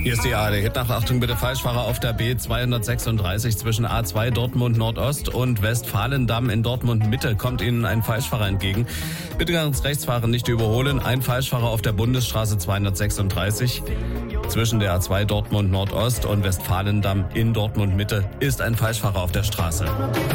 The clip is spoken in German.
Hier ist die ARD. Nach Achtung bitte Falschfahrer auf der B236 zwischen A2 Dortmund Nordost und Westfalendamm in Dortmund Mitte kommt Ihnen ein Falschfahrer entgegen. Bitte ganz rechts fahren, nicht überholen. Ein Falschfahrer auf der Bundesstraße 236 zwischen der A2 Dortmund Nordost und Westfalendamm in Dortmund Mitte ist ein Falschfahrer auf der Straße.